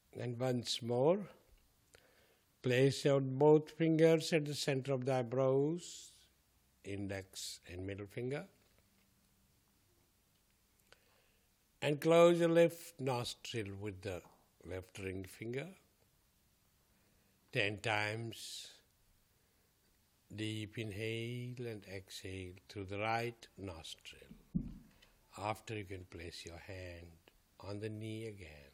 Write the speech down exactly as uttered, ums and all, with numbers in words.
And once more, place your both fingers at the center of the eyebrows, index and middle finger. And close your left nostril with the left ring finger. Ten times. Deep inhale and exhale through the right nostril. After, you can place your hand on the knee again.